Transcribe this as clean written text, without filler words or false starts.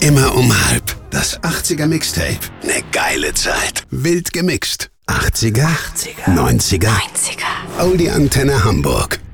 Immer um 1:30. Das 80er Mixtape. Ne geile Zeit. Wild gemixt. 80er, 90er. Oldie Antenne Hamburg.